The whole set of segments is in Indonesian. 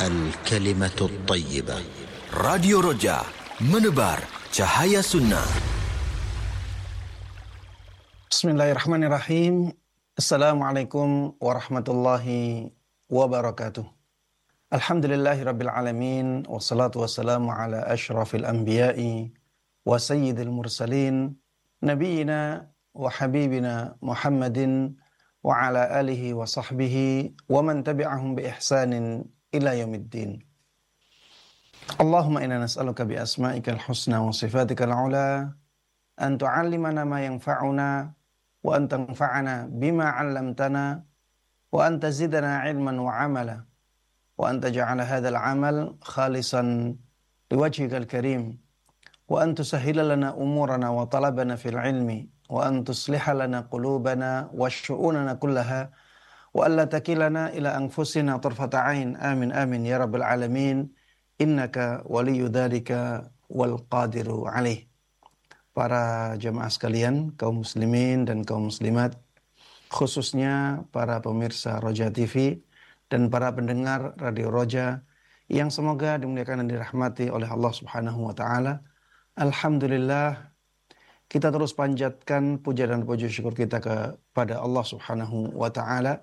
الكلمة الطيبة. راديو رجاء menebar cahaya sunnah. Bismillahirrahmanirrahim. Assalamualaikum warahmatullahi wabarakatuh. Alhamdulillahirabbil alamin wassalatu wassalamu ala asyrafil anbiya'i wa sayyidil mursalin nabiyina wa habibina Muhammadin wa ala alihi wa sahbihi wa man tabi'ahum bi ihsanin ila yaumiddin. Allahumma inna nas'aluka bi asma'ikal husna wa sifatikal ula an tu'allimana ma yanfa'una wa an tanfa'ana bima 'allamtana wa an tazidana 'ilman wa 'amala wa an taj'ala hadzal 'amal khalisan liwajhikal karim wa an tusahhila lana umurana wa talabana fil 'ilmi wa an tusliha lana qulubana wa syu'unana kullaha wa alla takilana ila anfusina tarfata 'ain. Amin amin ya rabbal alamin. Innaka waliyyu dzalika wal qadiru 'alaih. Para jemaah sekalian, kaum muslimin dan kaum muslimat, khususnya para pemirsa Roja TV dan para pendengar Radio Roja yang semoga dimuliakan dan dirahmati oleh Allah Subhanahu wa taala. Alhamdulillah, kita terus panjatkan puja dan puji syukur kita kepada Allah Subhanahu wa taala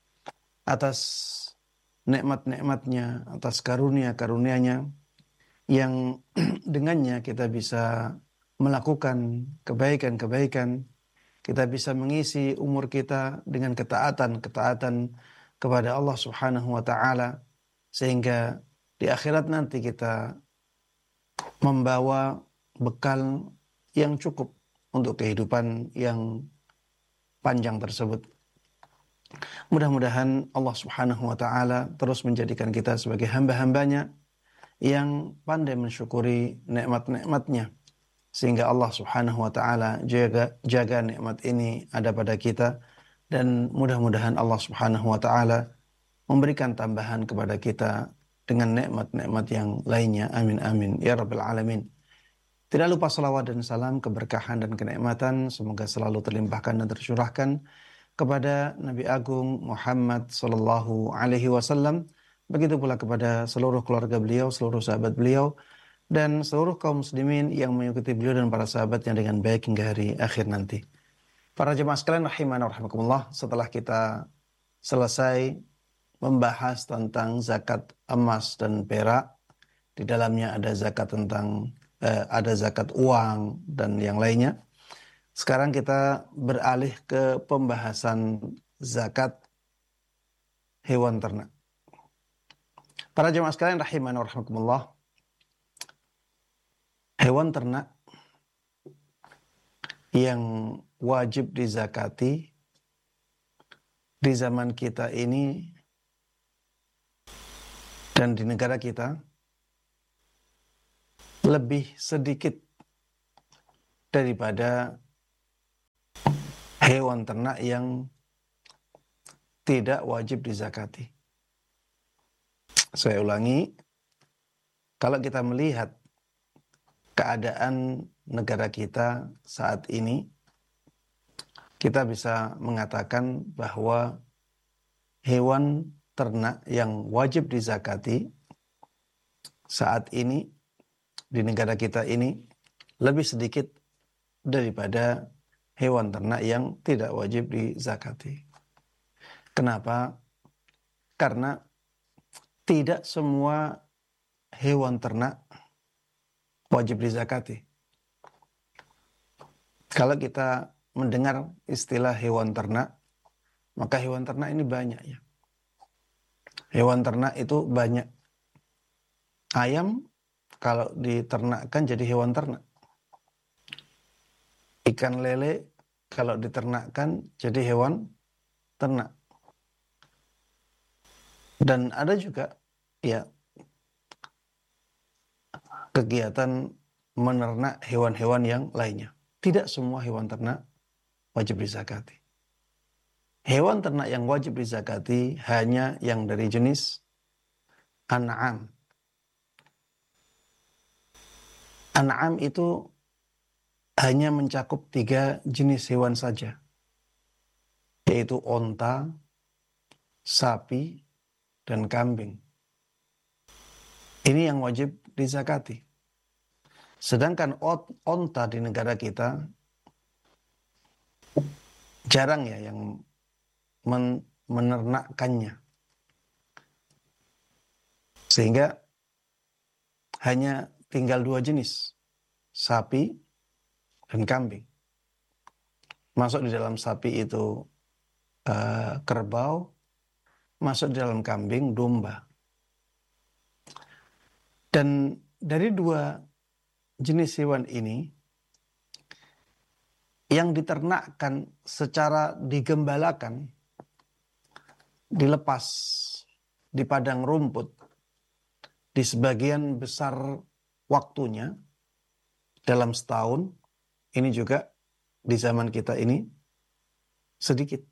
atas nikmat-nikmatnya, atas karunia-karunianya yang dengannya kita bisa melakukan kebaikan-kebaikan, kita bisa mengisi umur kita dengan ketaatan-ketaatan kepada Allah Subhanahu wa taala, sehingga di akhirat nanti kita membawa bekal yang cukup untuk kehidupan yang panjang tersebut. Mudah-mudahan Allah Subhanahu wa taala terus menjadikan kita sebagai hamba-hambanya yang pandai mensyukuri nikmat-nikmatnya, sehingga Allah Subhanahu wa taala jaga nikmat ini ada pada kita, dan mudah-mudahan Allah Subhanahu wa taala memberikan tambahan kepada kita dengan nikmat-nikmat yang lainnya. Amin amin ya rabbal alamin. Tidak lupa salawat dan salam, keberkahan dan kenikmatan semoga selalu terlimpahkan dan tercurahkan kepada Nabi Agung Muhammad sallallahu alaihi wasallam, begitu pula kepada seluruh keluarga beliau, seluruh sahabat beliau, dan seluruh kaum muslimin yang mengikuti beliau dan para sahabatnya dengan baik hingga hari akhir nanti. Para jemaah sekalian rahimana wa rahimakumullah, setelah kita selesai membahas tentang zakat emas dan perak, di dalamnya ada zakat ada zakat uang dan yang lainnya. Sekarang kita beralih ke pembahasan zakat hewan ternak. Para jemaah sekalian rahimana wa rahimakumullah, hewan ternak yang wajib dizakati di zaman kita ini dan di negara kita lebih sedikit daripada hewan ternak yang tidak wajib dizakati. Saya ulangi, kalau kita melihat keadaan negara kita saat ini, kita bisa mengatakan bahwa hewan ternak yang wajib dizakati saat ini di negara kita ini lebih sedikit daripada hewan ternak yang tidak wajib dizakati. Kenapa? Karena tidak semua hewan ternak wajib dizakati. Kalau kita mendengar istilah hewan ternak, maka hewan ternak ini banyak ya. Hewan ternak itu banyak. Ayam kalau diternakkan jadi hewan ternak. Ikan lele kalau diternakkan jadi hewan ternak. Dan ada juga ya kegiatan menernak hewan-hewan yang lainnya. Tidak semua hewan ternak wajib dizakati. Hewan ternak yang wajib dizakati hanya yang dari jenis an'am. An'am itu hanya mencakup 3 jenis hewan saja, yaitu onta, sapi, dan kambing. Ini yang wajib dizakati. Sedangkan onta di negara kita jarang ya yang menernakkannya. Sehingga hanya tinggal 2 jenis, sapi dan kambing. Masuk di dalam sapi itu kerbau, masuk di dalam kambing domba. Dan dari 2 jenis hewan ini, yang diternakkan secara digembalakan, dilepas di padang rumput, di sebagian besar waktunya, dalam setahun, ini juga di zaman kita ini, sedikit.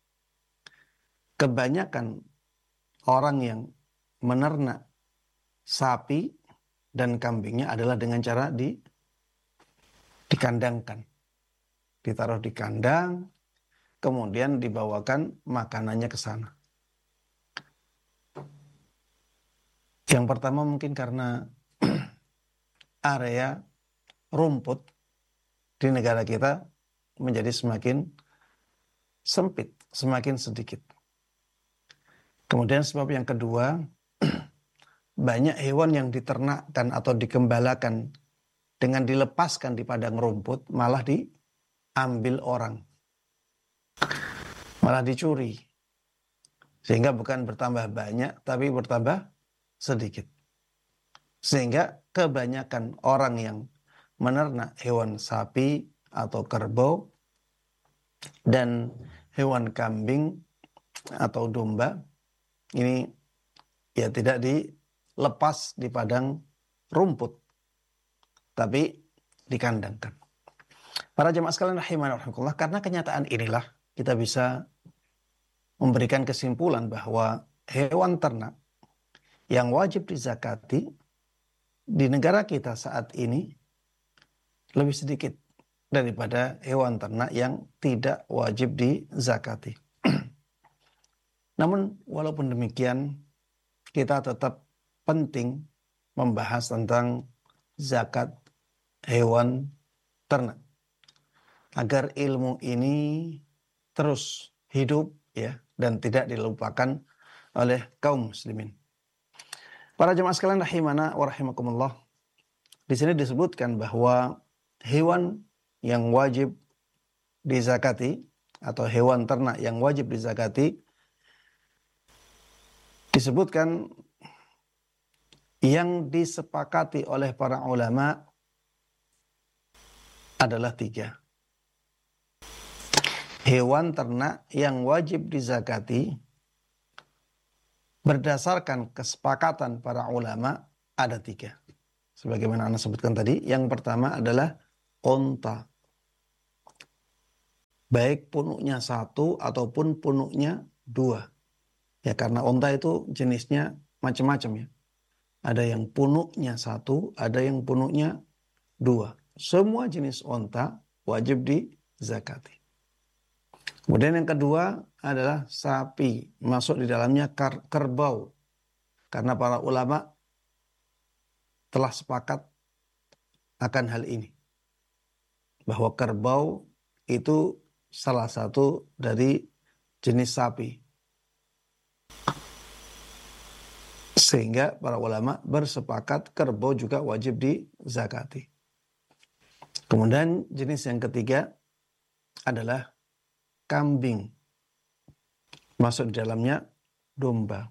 Kebanyakan orang yang menernak sapi dan kambingnya adalah dengan cara dikandangkan. Ditaruh di kandang, kemudian dibawakan makanannya ke sana. Yang pertama mungkin karena area rumput di negara kita menjadi semakin sempit, semakin sedikit. Kemudian sebab yang kedua, banyak hewan yang diternakkan atau dikembalakan dengan dilepaskan di padang rumput malah diambil orang, malah dicuri, sehingga bukan bertambah banyak tapi bertambah sedikit. Sehingga kebanyakan orang yang menernak hewan sapi atau kerbau dan hewan kambing atau domba ini ya tidak dilepas di padang rumput, tapi dikandangkan. Para jemaah sekalian rahimani wa rahimakumullah, karena kenyataan inilah kita bisa memberikan kesimpulan bahwa hewan ternak yang wajib dizakati di negara kita saat ini lebih sedikit daripada hewan ternak yang tidak wajib dizakati. Namun walaupun demikian, kita tetap penting membahas tentang zakat hewan ternak agar ilmu ini terus hidup ya dan tidak dilupakan oleh kaum muslimin. Para jemaah sekalian rahimana wa rahimakumullah, di sini disebutkan bahwa hewan yang wajib dizakati atau hewan ternak yang wajib dizakati disebutkan yang disepakati oleh para ulama adalah 3. Hewan ternak yang wajib dizakati berdasarkan kesepakatan para ulama ada 3. Sebagaimana Anda sebutkan tadi, yang pertama adalah onta. Baik punuknya 1 ataupun punuknya 2. Ya karena onta itu jenisnya macam-macam ya. Ada yang punuknya 1, ada yang punuknya 2. Semua jenis onta wajib dizakati. Kemudian yang kedua adalah sapi, masuk di dalamnya kerbau. Karena para ulama telah sepakat akan hal ini. Bahwa kerbau itu salah satu dari jenis sapi. Sehingga para ulama bersepakat kerbau juga wajib dizakati. Kemudian jenis yang ketiga adalah kambing. Masuk di dalamnya domba.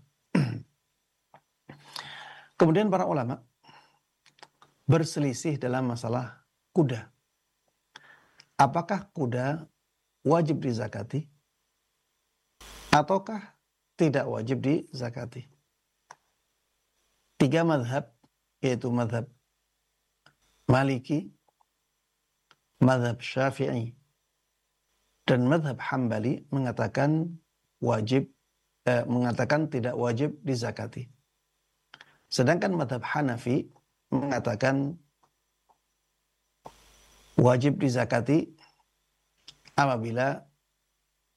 Kemudian para ulama berselisih dalam masalah kuda. Apakah kuda wajib dizakati ataukah tidak wajib dizakati? 3 mazhab, yaitu mazhab Maliki, mazhab Syafi'i, dan mazhab Hambali mengatakan tidak wajib dizakati. Sedangkan mazhab Hanafi mengatakan wajib dizakati apabila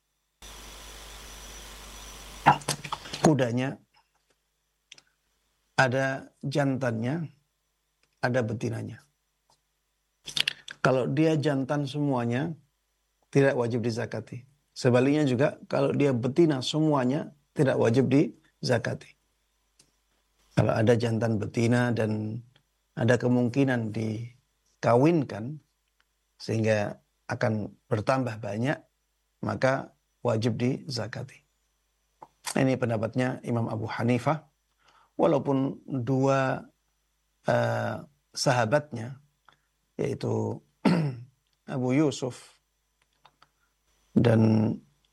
kudanya ada jantannya, ada betinanya. Kalau dia jantan semuanya, tidak wajib dizakati. Sebaliknya juga, kalau dia betina semuanya, tidak wajib dizakati. Kalau ada jantan betina dan ada kemungkinan dikawinkan, sehingga akan bertambah banyak, maka wajib dizakati. Ini pendapatnya Imam Abu Hanifah, walaupun dua sahabatnya, yaitu Abu Yusuf dan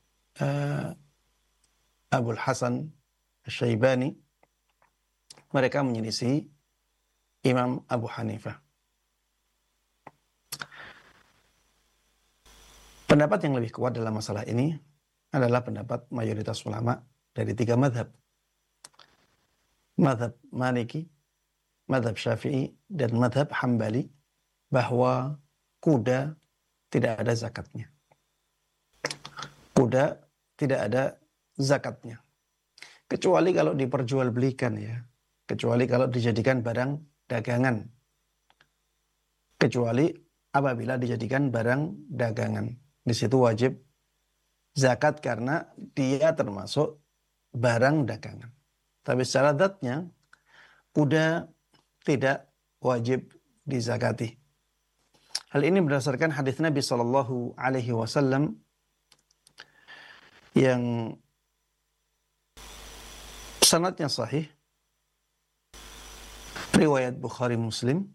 Abul Hasan Asy-Syaibani, mereka menyelisih Imam Abu Hanifah. Pendapat yang lebih kuat dalam masalah ini adalah pendapat mayoritas ulama dari 3 mazhab. Mazhab Maliki, mazhab Syafi'i, dan mazhab Hambali, bahwa kuda tidak ada zakatnya. Kuda tidak ada zakatnya. Kecuali kalau diperjualbelikan ya. Kecuali kalau dijadikan barang dagangan. Kecuali apabila dijadikan barang dagangan. Di situ wajib zakat karena dia termasuk barang dagangan. Tapi secara zatnya, kuda tidak wajib dizakati. Hal ini berdasarkan hadis Nabi SAW yang sanadnya sahih, riwayat Bukhari Muslim.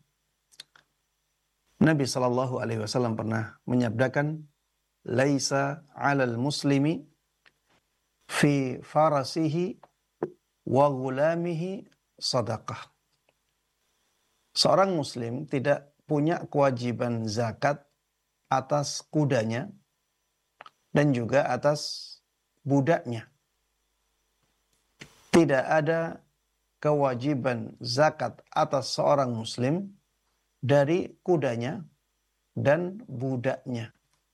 Nabi SAW pernah menyabdakan, "Laisa 'alal muslimi fi farasihi wa ghulamihi sadaqah." Seorang muslim tidak punya kewajiban zakat atas kudanya dan juga atas budaknya. Tidak ada kewajiban zakat atas seorang muslim dari kudanya dan budaknya.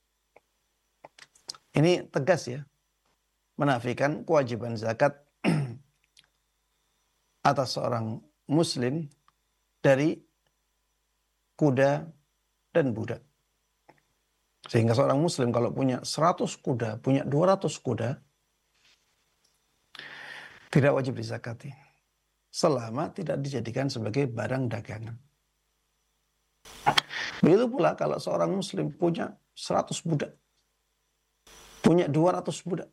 Ini tegas ya, menafikan kewajiban zakat atas seorang muslim dari kuda dan budak. Sehingga seorang muslim kalau punya 100 kuda, punya 200 kuda, tidak wajib dizakati. Selama tidak dijadikan sebagai barang dagangan. Begitu pula kalau seorang muslim punya 100 budak, punya 200 budak,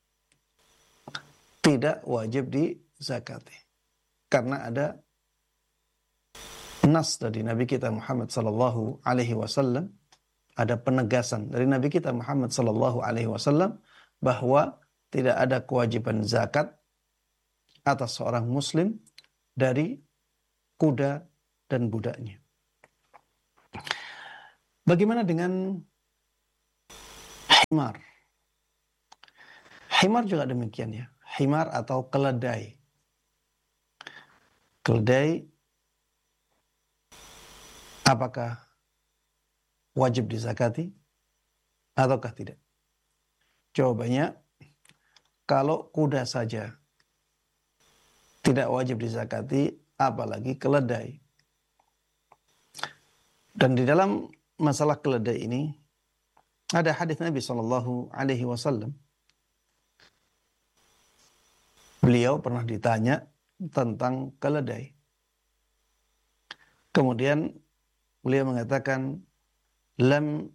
tidak wajib dizakati. Karena ada nas dari Nabi kita Muhammad sallallahu alaihi wasallam, ada penegasan dari Nabi kita Muhammad sallallahu alaihi wasallam bahwa tidak ada kewajiban zakat atas seorang muslim dari kuda dan budaknya. Bagaimana dengan himar? Himar juga demikian ya. Himar atau keledai. Keledai apakah wajib dizakati ataukah tidak? Jawabannya, kalau kuda saja tidak wajib dizakati, apalagi keledai. Dan di dalam masalah keledai ini ada hadis Nabi sallallahu alaihi wasallam. Beliau pernah ditanya tentang keledai. Kemudian beliau mengatakan, "Lam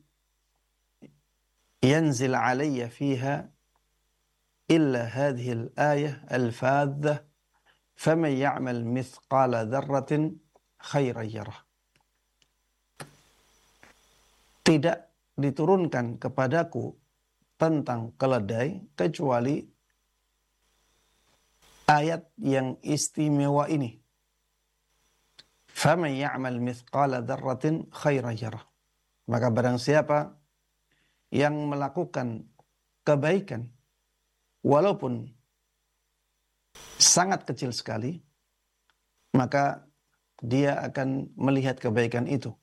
yanzil alayya fiha illa hadhihi al-ayah al-fadhah, faman ya'mal mithqala dzarratin khairan yarah." Tidak diturunkan kepadaku tentang keledai kecuali ayat yang istimewa ini. Faman ya'mal mithqala dzarratin khairan yarah. Maka barang siapa yang melakukan kebaikan walaupun sangat kecil sekali, maka dia akan melihat kebaikan itu.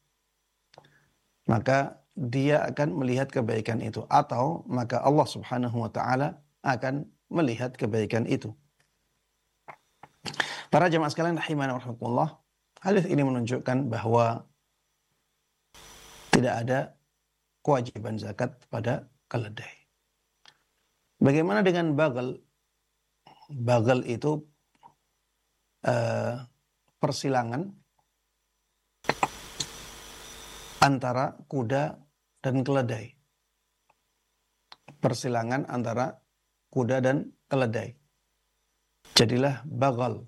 Maka dia akan melihat kebaikan itu. Atau maka Allah subhanahu wa ta'ala akan melihat kebaikan itu. Para jemaah sekalian rahimani wa rahmatullah, hadis ini menunjukkan bahwa tidak ada kewajiban zakat pada keledai. Bagaimana dengan bagal? Bagal itu persilangan antara kuda dan keledai. Persilangan antara kuda dan keledai. Jadilah bagal.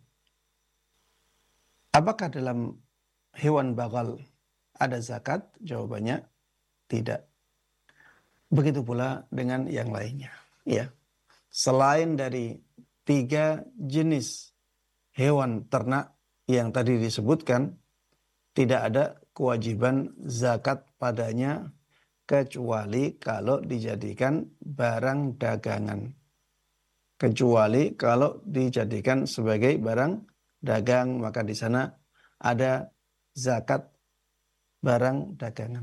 Apakah dalam hewan bagal ada zakat? Jawabannya tidak. Begitu pula dengan yang lainnya. Ya. Selain dari 3 jenis hewan ternak yang tadi disebutkan, tidak ada kewajiban zakat padanya kecuali kalau dijadikan barang dagangan. Kecuali kalau dijadikan sebagai barang dagang, maka di sana ada zakat barang dagangan.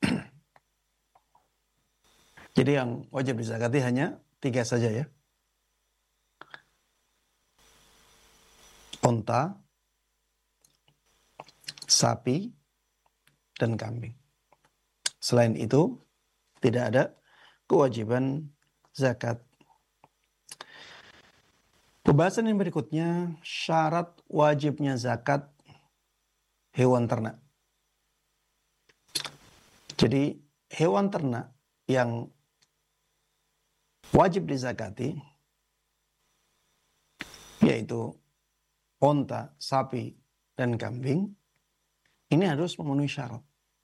Jadi yang wajib dizakati hanya 3 saja ya. Unta, sapi, dan kambing. Selain itu, tidak ada kewajiban zakat. Pembahasan yang berikutnya, syarat wajibnya zakat hewan ternak. Jadi, hewan ternak yang wajib dizakati, yaitu unta, sapi, dan kambing, ini harus memenuhi syarat.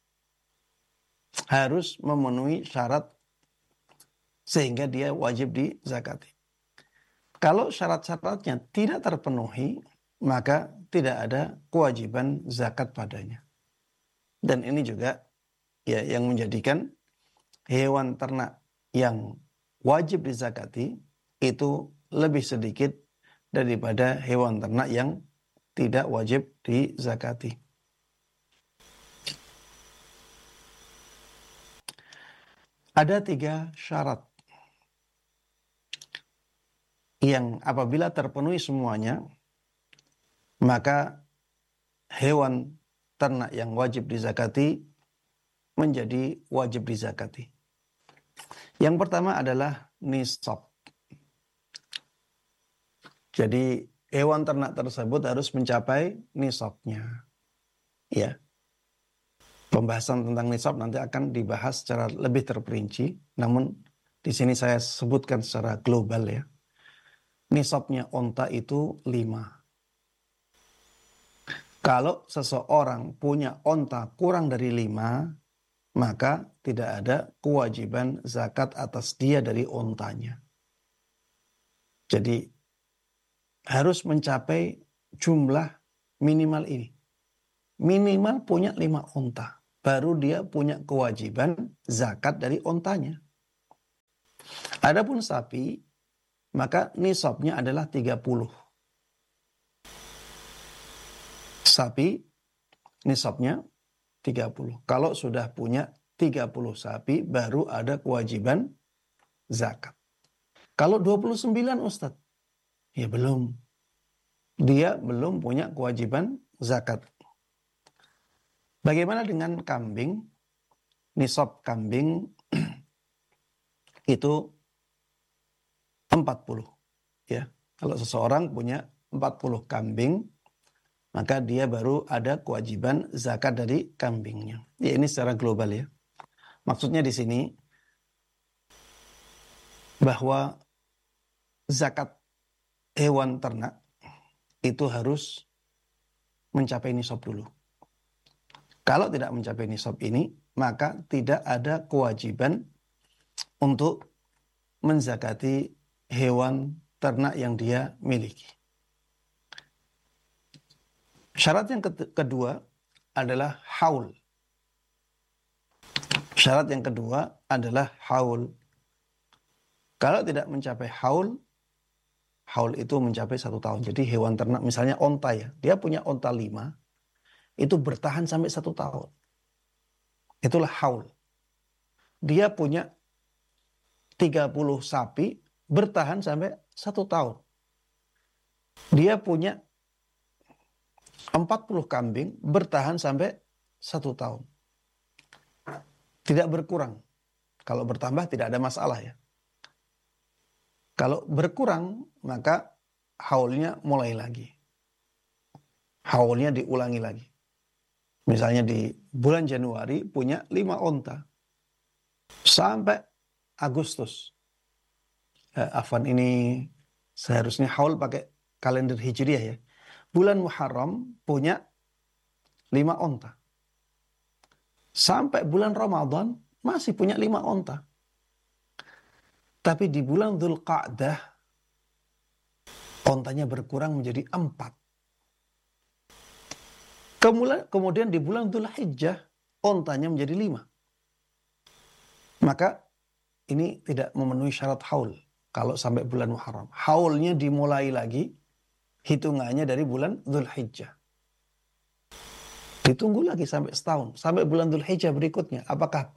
Harus memenuhi syarat sehingga dia wajib dizakati. Kalau syarat-syaratnya tidak terpenuhi, maka tidak ada kewajiban zakat padanya. Dan ini juga ya yang menjadikan hewan ternak yang wajib dizakati itu lebih sedikit daripada hewan ternak yang tidak wajib dizakati. Ada 3 syarat yang apabila terpenuhi semuanya, maka hewan ternak yang wajib dizakati menjadi wajib dizakati. Yang pertama adalah nisab. Jadi hewan ternak tersebut harus mencapai nisabnya. Ya. Pembahasan tentang nisab nanti akan dibahas secara lebih terperinci. Namun di sini saya sebutkan secara global ya. Nisabnya unta itu 5. Kalau seseorang punya unta kurang dari 5, maka tidak ada kewajiban zakat atas dia dari untanya. Jadi harus mencapai jumlah minimal ini. Minimal punya 5 unta. Baru dia punya kewajiban zakat dari untanya. Adapun sapi, maka nisabnya adalah 30. Sapi nisabnya 30. Kalau sudah punya 30 sapi, baru ada kewajiban zakat. Kalau 29 Ustadz, ya belum. Dia belum punya kewajiban zakat. Bagaimana dengan kambing? Nisab kambing itu 40. Ya. Kalau seseorang punya 40 kambing, maka dia baru ada kewajiban zakat dari kambingnya. Ya, ini secara global ya. Maksudnya di sini bahwa zakat hewan ternak itu harus mencapai nisab dulu. Kalau tidak mencapai nisab ini, maka tidak ada kewajiban untuk menzakati hewan ternak yang dia miliki. Syarat yang kedua adalah haul. Syarat yang kedua adalah haul. Kalau tidak mencapai haul, haul itu mencapai 1 tahun. Jadi hewan ternak misalnya onta ya, dia punya onta 5, itu bertahan sampai 1 tahun. Itulah haul. Dia punya 30 sapi, bertahan sampai 1 tahun. Dia punya 40 kambing bertahan sampai 1 tahun. Tidak berkurang. Kalau bertambah tidak ada masalah ya. Kalau berkurang maka haulnya mulai lagi. Haulnya diulangi lagi. Misalnya di bulan Januari punya 5 onta. Sampai Agustus. Afwan, ini seharusnya haul pakai kalender Hijriah ya. Bulan Muharram punya 5 onta. Sampai bulan Ramadan masih punya 5 onta. Tapi di bulan Dzulqa'dah ontanya berkurang menjadi 4. Kemudian di bulan Dzulhijjah ontanya menjadi 5. Maka ini tidak memenuhi syarat haul kalau sampai bulan Muharram. Haulnya dimulai lagi hitungannya dari bulan Dzulhijjah. Ditunggu lagi sampai setahun. Sampai bulan Dzulhijjah berikutnya. Apakah